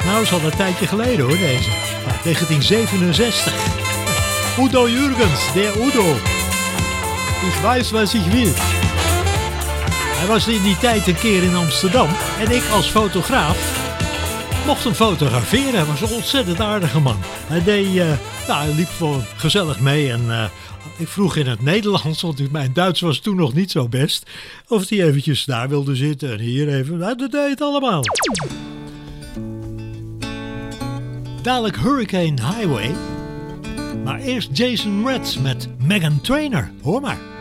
Nou, is al een tijdje geleden hoor, deze. 1967. Udo Jürgens, der Udo. Ik weiß, was ik wil. Hij was in die tijd een keer in Amsterdam. En ik als fotograaf mocht hem fotograferen. Hij was een ontzettend aardige man. Hij liep gewoon gezellig mee. En ik vroeg in het Nederlands, want mijn Duits was toen nog niet zo best, of hij eventjes daar wilde zitten en hier even. Nou, dat deed het allemaal. Dadelijk Hurricane Highway. Maar eerst Jason Mraz met Meghan Trainor. Hoor maar.